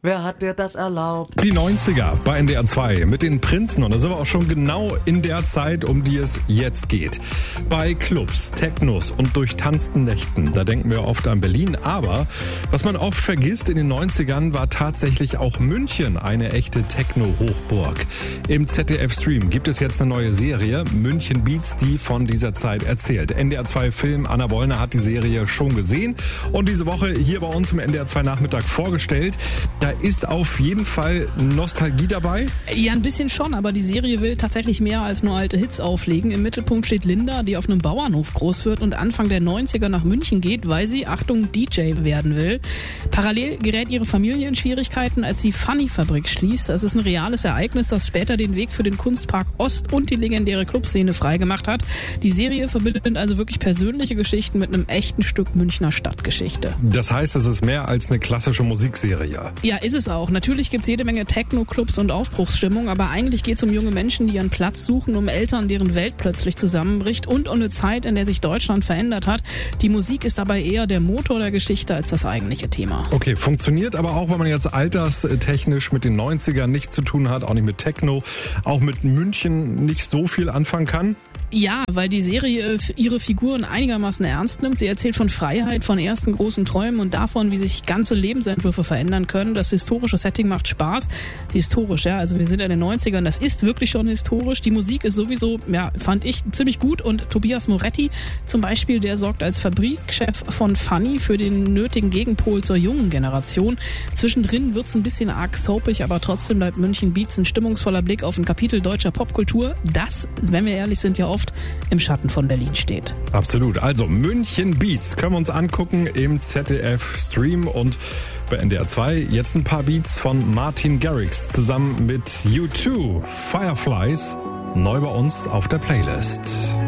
Wer hat dir das erlaubt? Die 90er bei NDR 2 mit den Prinzen. Und da sind wir auch schon genau in der Zeit, um die es jetzt geht. Bei Clubs, Technos und durchtanzten Nächten, da denken wir oft an Berlin. Aber was man oft vergisst, in den 90ern war tatsächlich auch München eine echte Techno-Hochburg. Im ZDF-Stream gibt es jetzt eine neue Serie, München Beats, die von dieser Zeit erzählt. NDR 2 Film, Anna Wollner hat die Serie schon gesehen und diese Woche hier bei uns im NDR 2 Nachmittag vorgestellt. Da ist auf jeden Fall Nostalgie dabei? Ja, ein bisschen schon, aber die Serie will tatsächlich mehr als nur alte Hits auflegen. Im Mittelpunkt steht Linda, die auf einem Bauernhof groß wird und Anfang der 90er nach München geht, weil sie, Achtung, DJ werden will. Parallel gerät ihre Familie in Schwierigkeiten, als sie Funny-Fabrik schließt. Das ist ein reales Ereignis, das später den Weg für den Kunstpark Ost und die legendäre Clubszene freigemacht hat. Die Serie verbindet also wirklich persönliche Geschichten mit einem echten Stück Münchner Stadtgeschichte. Das heißt, es ist mehr als eine klassische Musikserie. Ja, ist es auch. Natürlich gibt's jede Menge Techno-Clubs und Aufbruchsstimmung, aber eigentlich geht's um junge Menschen, die ihren Platz suchen, um Eltern, deren Welt plötzlich zusammenbricht und um eine Zeit, in der sich Deutschland verändert hat. Die Musik ist dabei eher der Motor der Geschichte als das eigentliche Thema. Okay, funktioniert aber auch, wenn man jetzt alterstechnisch mit den 90ern nichts zu tun hat, auch nicht mit Techno, auch mit München nicht so viel anfangen kann? Ja, weil die Serie ihre Figuren einigermaßen ernst nimmt. Sie erzählt von Freiheit, von ersten großen Träumen und davon, wie sich ganze Lebensentwürfe verändern können. Das historische Setting macht Spaß. Historisch, ja, also wir sind in den 90ern, das ist wirklich schon historisch. Die Musik ist sowieso, ja, fand ich ziemlich gut und Tobias Moretti zum Beispiel, der sorgt als Fabrikchef von Funny für den nötigen Gegenpol zur jungen Generation. Zwischendrin wird's ein bisschen arg soapig, aber trotzdem bleibt München Beats ein stimmungsvoller Blick auf ein Kapitel deutscher Popkultur, das, wenn wir ehrlich sind, ja oft im Schatten von Berlin steht. Absolut. Also München Beats können wir uns angucken im ZDF-Stream und bei NDR 2 jetzt ein paar Beats von Martin Garrix zusammen mit U2, Fireflies, neu bei uns auf der Playlist.